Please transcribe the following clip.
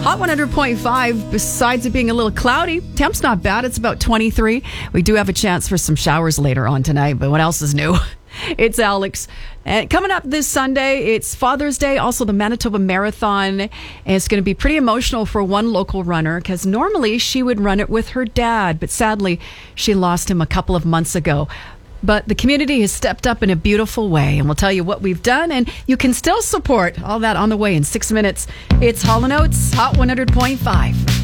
Hot 100.5, besides it being a little cloudy, temp's not bad. It's about 23. We do have a chance for some showers later on tonight, but what else is new? It's Alex. And coming up this Sunday, it's Father's Day, also the Manitoba Marathon. And it's going to be pretty emotional for one local runner because normally she would run it with her dad, but sadly, she lost him a couple of months ago. But the community has stepped up in a beautiful way, and we'll tell you what we've done, and you can still support all that on the way in 6 minutes. It's Hall & Oates, Hot 100.5.